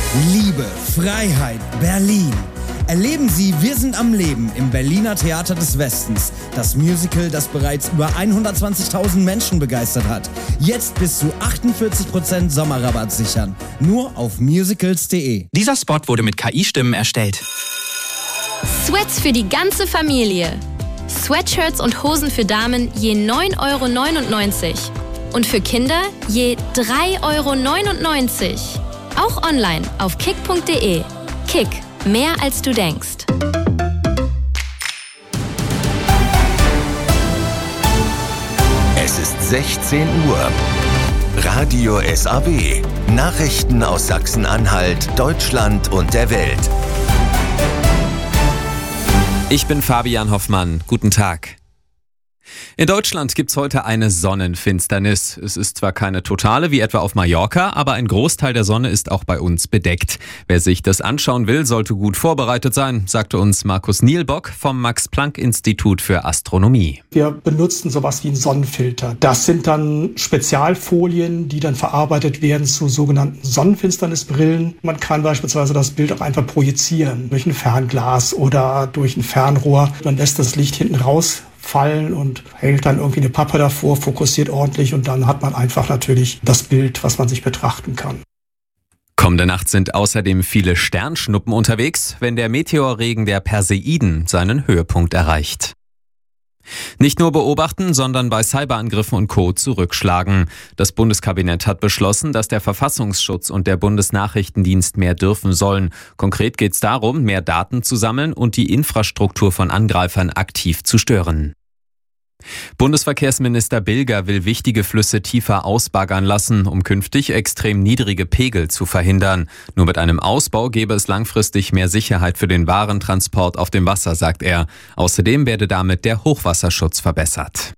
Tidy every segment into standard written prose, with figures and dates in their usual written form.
Liebe, Freiheit, Berlin. Erleben Sie Wir sind am Leben im Berliner Theater des Westens. Das Musical, das bereits über 120.000 Menschen begeistert hat. Jetzt bis zu 48% Sommerrabatt sichern. Nur auf musicals.de. Dieser Spot wurde mit KI-Stimmen erstellt. Sweats für die ganze Familie. Sweatshirts und Hosen für Damen je 9,99 € und für Kinder je 3,99 €. Auch online auf kick.de. Kick, mehr als du denkst. Es ist 16 Uhr. Radio SAW. Nachrichten aus Sachsen-Anhalt, Deutschland und der Welt. Ich bin Fabian Hoffmann. Guten Tag. In Deutschland gibt's heute eine Sonnenfinsternis. Es ist zwar keine totale wie etwa auf Mallorca, aber ein Großteil der Sonne ist auch bei uns bedeckt. Wer sich das anschauen will, sollte gut vorbereitet sein, sagte uns Markus Nielbock vom Max-Planck-Institut für Astronomie. Wir benutzen sowas wie einen Sonnenfilter. Das sind dann Spezialfolien, die dann verarbeitet werden zu sogenannten Sonnenfinsternisbrillen. Man kann beispielsweise das Bild auch einfach projizieren durch ein Fernglas oder durch ein Fernrohr. Man lässt das Licht hinten rausfallen und hält dann irgendwie eine Pappe davor, fokussiert ordentlich und dann hat man einfach natürlich das Bild, was man sich betrachten kann. Kommende Nacht sind außerdem viele Sternschnuppen unterwegs, wenn der Meteorregen der Perseiden seinen Höhepunkt erreicht. Nicht nur beobachten, sondern bei Cyberangriffen und Co. zurückschlagen. Das Bundeskabinett hat beschlossen, dass der Verfassungsschutz und der Bundesnachrichtendienst mehr dürfen sollen. Konkret geht es darum, mehr Daten zu sammeln und die Infrastruktur von Angreifern aktiv zu stören. Bundesverkehrsminister Bilger will wichtige Flüsse tiefer ausbaggern lassen, um künftig extrem niedrige Pegel zu verhindern. Nur mit einem Ausbau gäbe es langfristig mehr Sicherheit für den Warentransport auf dem Wasser, sagt er. Außerdem werde damit der Hochwasserschutz verbessert.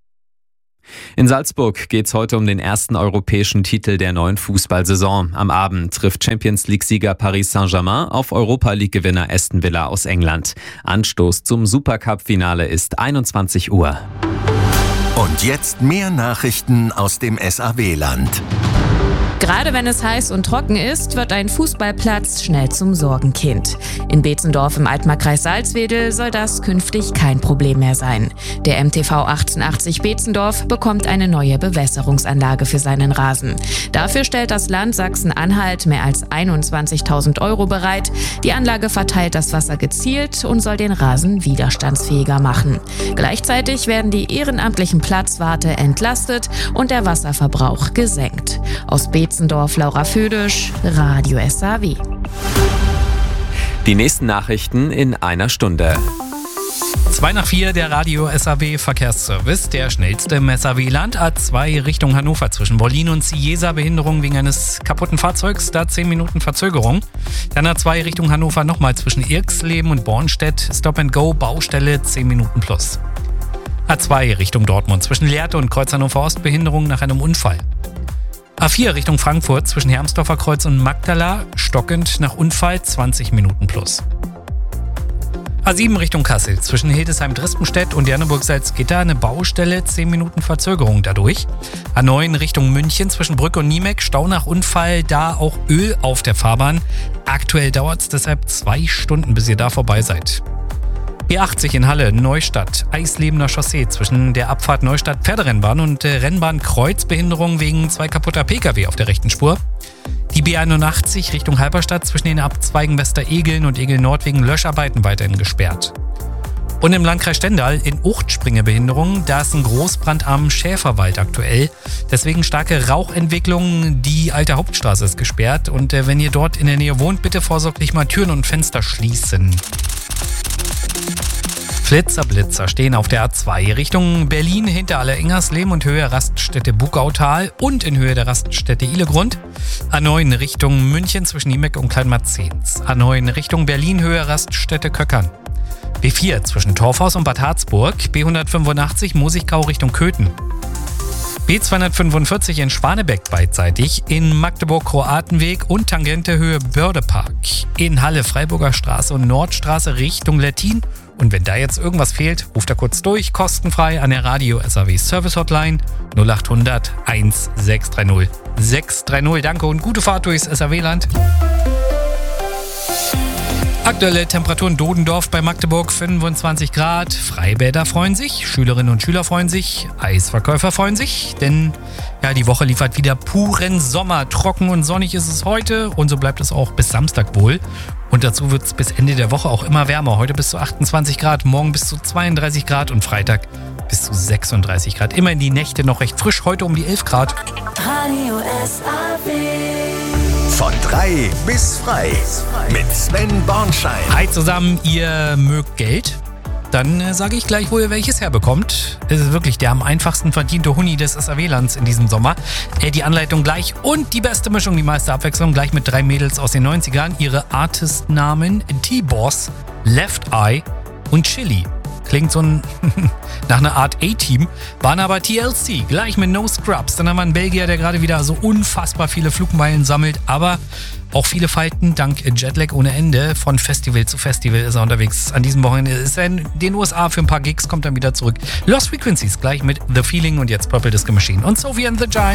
In Salzburg geht's heute um den ersten europäischen Titel der neuen Fußballsaison. Am Abend trifft Champions-League-Sieger Paris Saint-Germain auf Europa-League-Gewinner Aston Villa aus England. Anstoß zum Supercup-Finale ist 21 Uhr. Und jetzt mehr Nachrichten aus dem SAW-Land. Gerade wenn es heiß und trocken ist, wird ein Fußballplatz schnell zum Sorgenkind. In Beetzendorf im Altmarkkreis Salzwedel soll das künftig kein Problem mehr sein. Der MTV 1880 Beetzendorf bekommt eine neue Bewässerungsanlage für seinen Rasen. Dafür stellt das Land Sachsen-Anhalt mehr als 21.000 € bereit. Die Anlage verteilt das Wasser gezielt und soll den Rasen widerstandsfähiger machen. Gleichzeitig werden die ehrenamtlichen Platzwarte entlastet und der Wasserverbrauch gesenkt. Aus Beetzendorf, Laura Födisch, Radio SAW. Die nächsten Nachrichten in einer Stunde. 3:02, der Radio SAW Verkehrsservice, der schnellste im SAW-Land. A2 Richtung Hannover zwischen Wollin und Cieza, Behinderung wegen eines kaputten Fahrzeugs, da 10 Minuten Verzögerung. Dann A2 Richtung Hannover nochmal zwischen Irxleben und Bornstedt, Stop and Go, Baustelle, 10 Minuten plus. A2 Richtung Dortmund zwischen Lehrte und Kreuz Hannover Ost, Behinderung nach einem Unfall. A4 Richtung Frankfurt zwischen Hermsdorfer Kreuz und Magdala, stockend nach Unfall, 20 Minuten plus. A7 Richtung Kassel zwischen Hildesheim-Drispenstedt und Janneburg-Salzgitter, eine Baustelle, 10 Minuten Verzögerung dadurch. A9 Richtung München zwischen Brück und Niemek, Stau nach Unfall, da auch Öl auf der Fahrbahn. Aktuell dauert es deshalb 2 Stunden, bis ihr da vorbei seid. E80 in Halle, Neustadt, Eislebener Chaussee zwischen der Abfahrt Neustadt-Pferderennbahn und Rennbahn Kreuzbehinderung wegen 2 kaputter Pkw auf der rechten Spur. Die B81 Richtung Halberstadt zwischen den Abzweigen Westeregeln und Egel-Nord wegen Löscharbeiten weiterhin gesperrt. Und im Landkreis Stendal in Uchtspringe Behinderung, da ist ein Großbrand am Schäferwald aktuell. Deswegen starke Rauchentwicklung, die alte Hauptstraße ist gesperrt. Und wenn ihr dort in der Nähe wohnt, bitte vorsorglich mal Türen und Fenster schließen. Blitzer stehen auf der A2 Richtung Berlin hinter Aller-Ingersleben und Höhe Raststätte Bugautal und in Höhe der Raststätte Ihlegrund. A9 Richtung München zwischen Niemek und Kleinmarzens. A9 Richtung Berlin Höhe Raststätte Köckern. B4 zwischen Torfhaus und Bad Harzburg. B185 Mosigkau Richtung Köthen. B245 in Schwanebeck beidseitig, in Magdeburg Kroatenweg und Tangente Höhe Bördepark. In Halle Freiburger Straße und Nordstraße Richtung Lettin. Und wenn da jetzt irgendwas fehlt, ruft da kurz durch, kostenfrei an der Radio SAW Service Hotline 0800 1630 630. Danke und gute Fahrt durchs SAW-Land. Aktuelle Temperaturen: Dodendorf bei Magdeburg 25 Grad. Freibäder freuen sich, Schülerinnen und Schüler freuen sich, Eisverkäufer freuen sich, denn ja, die Woche liefert wieder puren Sommer. Trocken und sonnig ist es heute und so bleibt es auch bis Samstag wohl. Und dazu wird es bis Ende der Woche auch immer wärmer. Heute bis zu 28 Grad, morgen bis zu 32 Grad und Freitag bis zu 36 Grad. Immerhin die Nächte noch recht frisch, heute um die 11 Grad. Radio SAW. Von 3 bis frei mit Sven Bornschein. Hi zusammen, ihr mögt Geld? Dann sage ich gleich, wo ihr welches herbekommt. Es ist wirklich der am einfachsten verdiente Huni des SAW-Lands in diesem Sommer. Die Anleitung gleich und die beste Mischung, die meiste Abwechslung gleich mit 3 Mädels aus den 90ern. Ihre Artistnamen T-Boss, Left Eye und Chili. Klingt so nach einer Art A-Team, waren aber TLC, gleich mit No Scrubs. Dann haben wir einen Belgier, der gerade wieder so unfassbar viele Flugmeilen sammelt, aber auch viele Falten dank Jetlag ohne Ende. Von Festival zu Festival ist er unterwegs. An diesem Wochenende ist er in den USA für ein paar Gigs, kommt dann wieder zurück. Lost Frequencies, gleich mit The Feeling und jetzt Purple Disco Machine und Sophie and the Giant.